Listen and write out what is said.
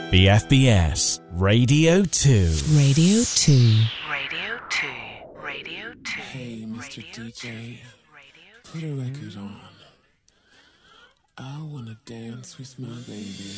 BFBS Radio 2. Radio 2. Radio 2. Radio 2. Hey, Mr. DJ, put a record on. I wanna dance with my baby.